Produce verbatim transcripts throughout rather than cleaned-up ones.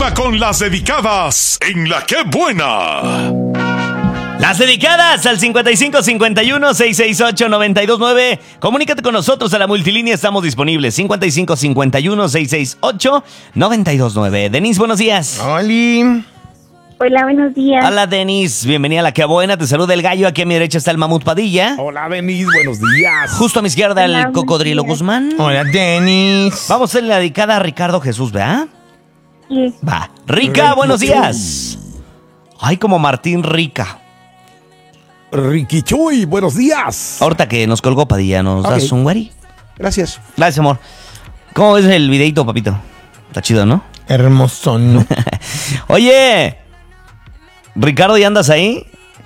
Participa con las dedicadas en La Qué Buena. Las dedicadas al cincuenta y cinco cincuenta y uno seiscientos sesenta y ocho noventa y dos nueve. Comunícate con nosotros a la multilínea, estamos disponibles. cincuenta y cinco cincuenta y uno seiscientos sesenta y ocho noventa y dos nueve. Denise, buenos días. Oli. Hola, buenos días. Hola, Denise. Bienvenida a La Qué Buena. Te saluda el gallo. Aquí a mi derecha está el Mamut Padilla. Hola, Denise. Buenos días. Justo a mi izquierda Hola, el Cocodrilo buenos días. Guzmán. Hola, Denise. Vamos a hacer la dedicada a Ricardo Jesús, ¿verdad? Sí. Va. Rica, buenos días. Ay, como Martín Rica. Ricky Chuy, buenos días. Ahorita que nos colgó Padilla, ¿nos Ok. das un güeri? Gracias. Gracias, amor. ¿Cómo ves el videito, papito? Está chido, ¿no? Hermoso, ¿no? Oye, Ricardo, ¿ya andas ahí?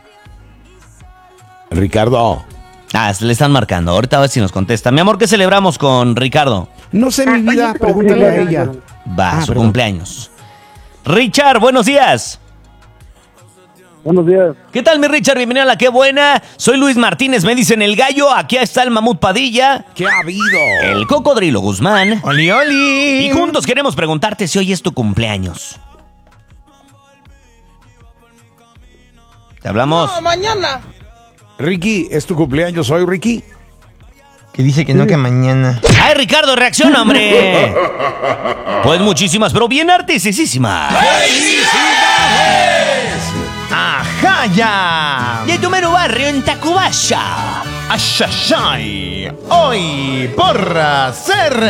Ricardo. Ah, le están marcando. Ahorita a ver si nos contesta. Mi amor, ¿qué celebramos con Ricardo? No sé, mi vida, pregúntale a ella. Va, Ah, su perdón. cumpleaños. Richard, buenos días. Buenos días. ¿Qué tal, mi Richard? Bienvenido a La Qué Buena. Soy Luis Martínez, me dicen el gallo. Aquí está el Mamut Padilla, ¿Qué ha habido? el Cocodrilo Guzmán. Oli, oli. Y juntos queremos preguntarte si hoy es tu cumpleaños. Te hablamos. Ricky, ¿es tu cumpleaños hoy, Ricky? Que dice que no, que mañana. ¡Ay, Ricardo, reacciona, hombre! Pues muchísimas, pero bien artisísimas. ¡Ajá, ya! De tu mero barrio en Tacubaya. ¡Ashashai! Hoy, por ser